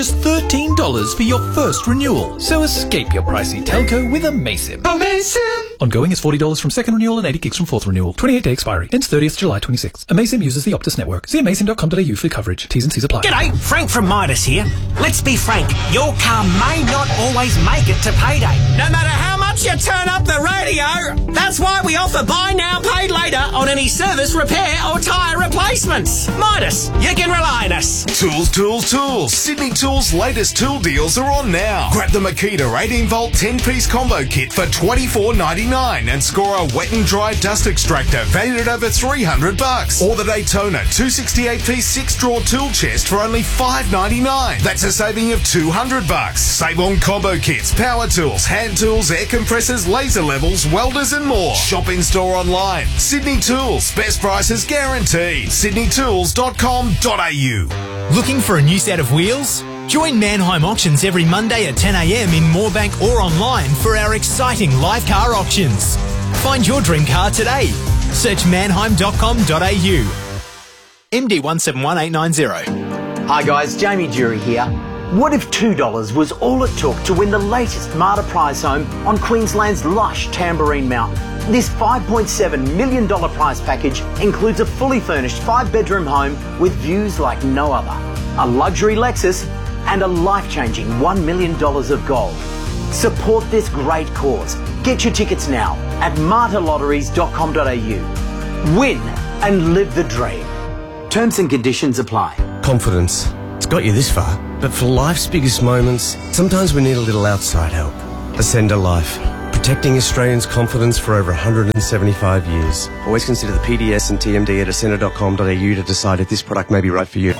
Just $13 for your first renewal. So escape your pricey telco with Amaysim. Amaysim! Ongoing is $40 from second renewal and 80 gigs from fourth renewal. 28-day expiry. Ends 30th July 26. Amaysim uses the Optus network. See amaysim.com.au for coverage. T's and C's apply. G'day, Frank from Midas here. Let's be frank, your car may not always make it to payday. No matter how much you turn up the radio. That's why we offer buy now, pay later on any service, repair or tyre replacements. Midas, you can rely on us. Tools, tools, tools. Sydney Tools' latest tool deals are on now. Grab the Makita 18-volt 10-piece combo kit for $24.99 and score a wet and dry dust extractor valued at over $300. Or the Daytona 268-piece 6-drawer tool chest for only $5.99. That's a saving of $200. Save on combo kits, power tools, hand tools, air compressors, laser levels, welders and more. Shop in store online. Sydney Tools. Best prices guaranteed. sydneytools.com.au. Looking for a new set of wheels? Join Mannheim Auctions every Monday at 10 a.m. in Moorebank or online for our exciting live car auctions. Find your dream car today. Search mannheim.com.au. MD 171890. Hi guys, Jamie Jury here. What if $2 was all it took to win the latest Marta prize home on Queensland's lush Tamborine Mountain? This $5.7 million prize package includes a fully furnished 5-bedroom home with views like no other, a luxury Lexus and a life-changing $1 million of gold. Support this great cause. Get your tickets now at martalotteries.com.au. Win and live the dream. Terms and conditions apply. Confidence. It's got you this far. But for life's biggest moments, sometimes we need a little outside help. Ascender Life. Protecting Australians' confidence for over 175 years. Always consider the PDS and TMD at ascender.com.au to decide if this product may be right for you.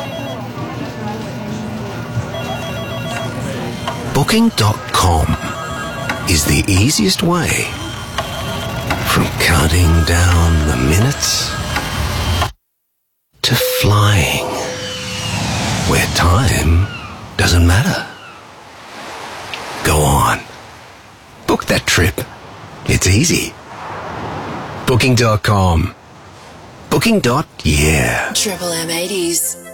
Booking.com is the easiest way from counting down the minutes to flying where time doesn't matter. Go on. Book that trip. It's easy. Booking.com. Booking. Yeah. Triple M 80s.